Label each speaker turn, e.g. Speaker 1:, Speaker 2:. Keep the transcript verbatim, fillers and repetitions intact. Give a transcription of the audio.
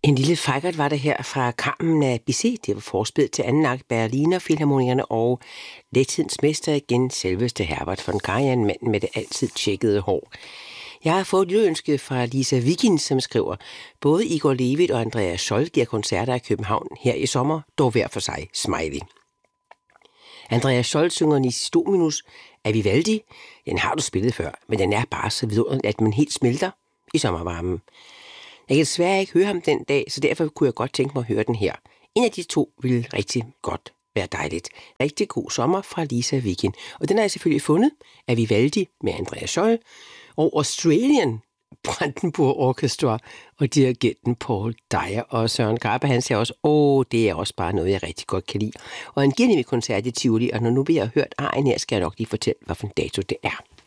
Speaker 1: En lille fejkert var det her fra Carmen af Bizet. Det var forspillet til anden akt Berliner Filharmonikerne og Lethedens mester igen, selveste Herbert von Karajan, manden med det altid tjekkede hår. Jeg har fået et lydønske fra Lisa Vikin, som skriver, både Igor Levit og Andreas Scholl giver koncerter i København her i sommer, dog hver for sig, smiley. Andreas Scholl synger Nicis Dominus af Vivaldi. Den har du spillet før, men den er bare så vidunderlig, at man helt smelter i sommervarmen. Jeg kan desværre ikke høre ham den dag, så derfor kunne jeg godt tænke mig at høre den her. En af de to ville rigtig godt være dejligt. Rigtig god sommer fra Lisa Vikin. Og den har jeg selvfølgelig fundet af Vivaldi med Andreas Scholl og Australian Brandenburg Orchestra og dirigenten Paul Dyer. Og Søren Garbe, han siger også, åh, det er også bare noget, jeg rigtig godt kan lide. Og han giver nemlig koncert i Tivoli, og når nu vi har hørt arien her, skal jeg nok lige fortælle, hvad for en dato det er.